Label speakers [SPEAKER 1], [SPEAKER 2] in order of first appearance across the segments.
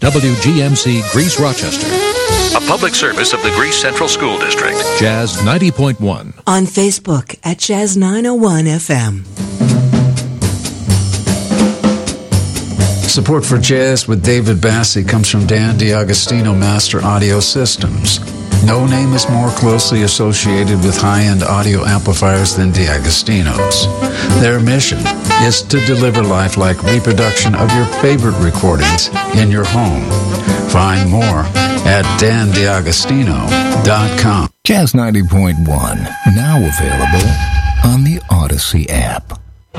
[SPEAKER 1] WGMC Greece Rochester.
[SPEAKER 2] A public service of the Greece Central School District.
[SPEAKER 1] Jazz 90.1.
[SPEAKER 3] On Facebook at Jazz 901 FM.
[SPEAKER 4] Support for Jazz with David Bassi comes from Dan D'Agostino Master Audio Systems. No name is more closely associated with high-end audio amplifiers than D'Agostino's. Their mission is to deliver lifelike reproduction of your favorite recordings in your home. Find more at dandiagostino.com.
[SPEAKER 5] Jazz 90.1, now available on the Odyssey app.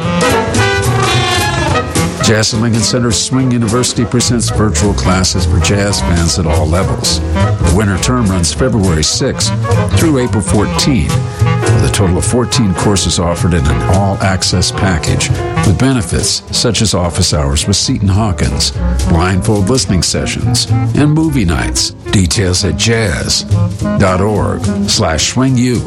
[SPEAKER 4] Jazz at Lincoln Center Swing University presents virtual classes for jazz fans at all levels. The winter term runs February 6th through April 14, with a total of 14 courses offered in an all-access package with benefits such as office hours with Seton Hawkins, blindfold listening sessions, and movie nights. Details at jazz.org/swingu.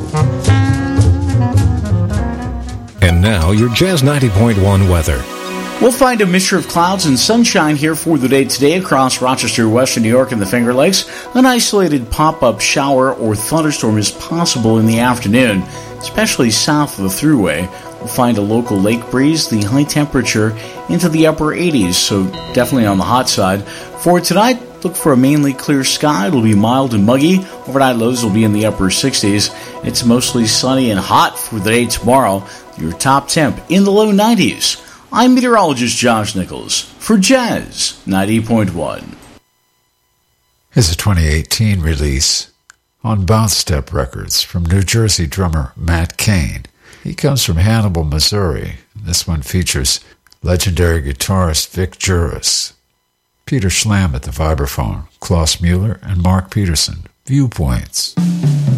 [SPEAKER 1] And now your Jazz 90.1 weather.
[SPEAKER 6] We'll find a mixture of clouds and sunshine here for the day today across Rochester, western New York, and the Finger Lakes. An isolated pop-up shower or thunderstorm is possible in the afternoon, especially south of the Thruway. We'll find a local lake breeze, the high temperature into the upper 80s, so definitely on the hot side. For tonight, look for a mainly clear sky. It'll be mild and muggy. Overnight lows will be in the upper 60s. It's mostly sunny and hot for the day tomorrow. Your top temp in the low 90s. I'm meteorologist Josh Nichols for Jazz 90.1.
[SPEAKER 4] Is a 2018 release on Bounce Step Records from New Jersey drummer Matt Cain. He comes from Hannibal, Missouri. This one features legendary guitarist Vic Juris, Peter Schlam at the vibraphone, Klaus Mueller, and Mark Peterson. Viewpoints.